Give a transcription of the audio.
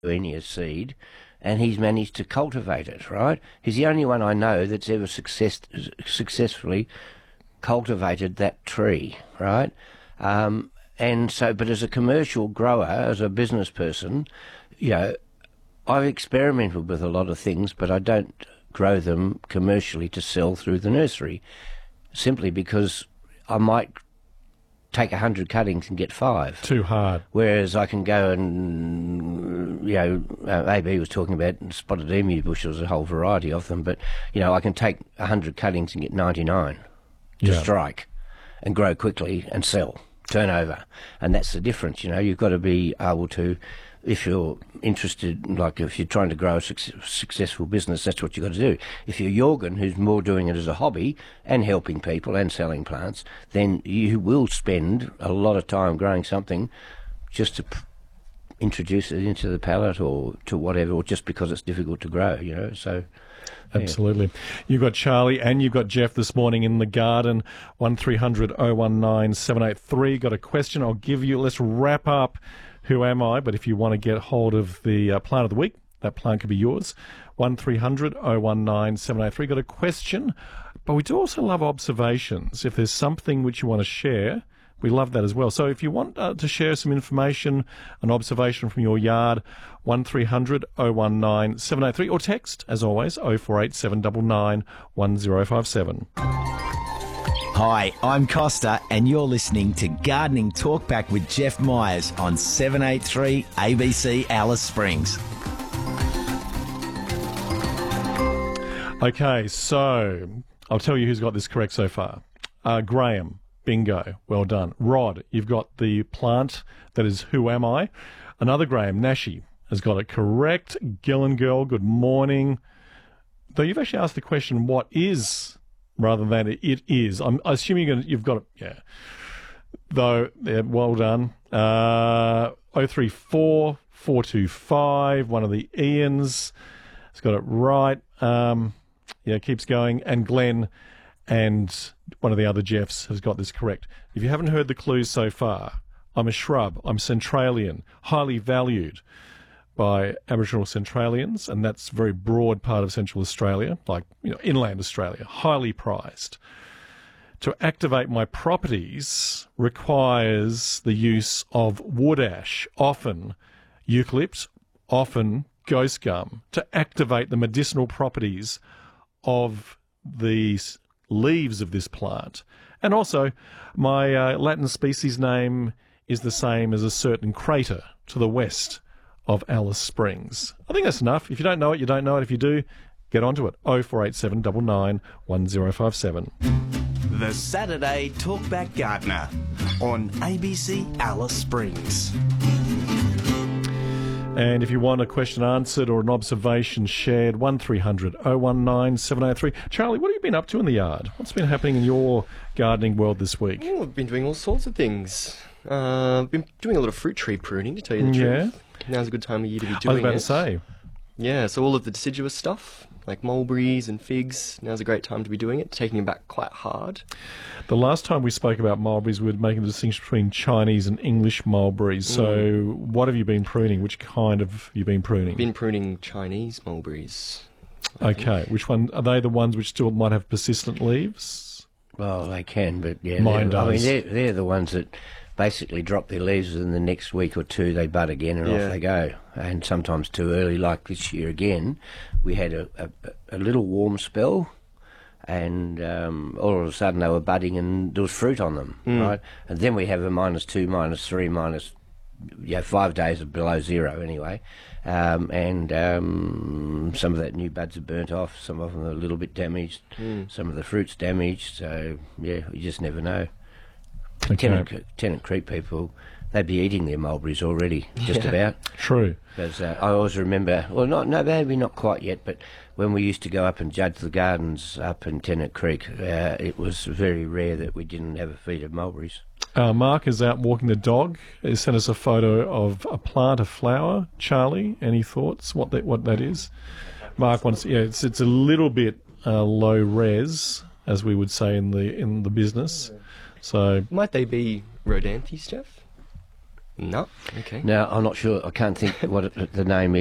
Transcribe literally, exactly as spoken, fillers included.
Goenia seed, and he's managed to cultivate it, right? He's the only one I know that's ever success, successfully cultivated that tree, right? Um, and so, but as a commercial grower, as a business person, you know, I've experimented with a lot of things, but I don't grow them commercially to sell through the nursery, simply because I might take a hundred cuttings and get five. Too hard. Whereas I can go and, you know, uh, A B was talking about spotted emu bush. There's a whole variety of them, but, you know, I can take a hundred cuttings and get ninety-nine to Yeah. strike and grow quickly and sell, turnover. And that's the difference, you know. You've got to be able to, if you're interested, like if you're trying to grow a suc successful business, that's what you've got to do. If you're Jorgen, who's more doing it as a hobby and helping people and selling plants, then you will spend a lot of time growing something just to p introduce it into the palate or to whatever, or just because it's difficult to grow, you know. So, yeah. Absolutely. You've got Charlie and you've got Jeff this morning in the garden. one three hundred oh one nine seven eight three. Got a question I'll give you. Let's wrap up Who Am I? But if you want to get hold of the uh, plant of the week, that plant could be yours. one three hundred oh one nine seven eight three. Got a question, but we do also love observations. If there's something which you want to share, we love that as well. So if you want uh, to share some information, an observation from your yard, one three hundred oh one nine seven eight three, or text, as always, oh four eight seven nine nine one oh five seven. Hi, I'm Costa, and you're listening to Gardening Talkback with Jeff Myers on seven eighty-three A B C Alice Springs. Okay, so I'll tell you who's got this correct so far. Uh, Graham, bingo, well done. Rod, you've got the plant that is Who Am I? Another Graham, Nashi, has got it correct. Gillen Girl, good morning. Though you've actually asked the question, what is, rather than it is. I'm assuming you're gonna, you've got it, yeah. Though, yeah, well done. Uh, oh three four, four two five, one of the Ians has got it right. Um, yeah, keeps going. And Glenn and one of the other Jeffs has got this correct. If you haven't heard the clues so far, I'm a shrub, I'm Centralian, highly valued by Aboriginal Centralians, and that's a very broad part of Central Australia, like, you know, inland Australia, highly prized. To activate my properties requires the use of wood ash, often eucalypt, often ghost gum, to activate the medicinal properties of these leaves of this plant. And also, my uh, Latin species name is the same as a certain crater to the west of Alice Springs. I think that's enough. If you don't know it, you don't know it. If you do, get onto it. oh four eight seven nine nine one oh five seven. The Saturday Talkback Gardener on A B C Alice Springs. And if you want a question answered or an observation shared, one three hundred oh one nine seven oh three. Charlie, what have you been up to in the yard? What's been happening in your gardening world this week? Oh, I've been doing all sorts of things. Uh, I've been doing a lot of fruit tree pruning, to tell you the Yeah. truth. Now's a good time of year to be I was doing about it. to say. Yeah, so all of the deciduous stuff, like mulberries and figs, now's a great time to be doing it, taking them back quite hard. The last time we spoke about mulberries, we were making the distinction between Chinese and English mulberries. So what have you been pruning? Which kind have you been pruning? Been pruning Chinese mulberries. I Okay, think. which one? Are they the ones which still might have persistent leaves? Well, they can, but yeah, Mine they're- I mean, does. they're, they're the ones that basically drop their leaves within the next week or two. They bud again and Yeah. off they go, and sometimes too early. Like this year again, we had a, a, a little warm spell, and um, all of a sudden they were budding and there was fruit on them, right? And then we have a minus two, minus three, minus yeah, five days of below zero anyway, um, and um, some of that new buds are burnt off. Some of them are a little bit damaged. Some of the fruit's damaged. So yeah, you just never know. Okay. Tenant, tenant creep people, they'd be eating their mulberries already, just Yeah. about. True. Because uh, I always remember, well, not no, maybe not quite yet, but when we used to go up and judge the gardens up in Tennant Creek, uh, it was very rare that we didn't have a feed of mulberries. Uh, Mark is out walking the dog. He sent us a photo of a plant, a flower. Charlie, any thoughts what that what that is? Mark wants, yeah, it's it's a little bit uh, low res, as we would say in the in the business. So Might they be Rhodanthes, Jeff? No. Okay. Now, I'm not sure, I can't think what it, the name is.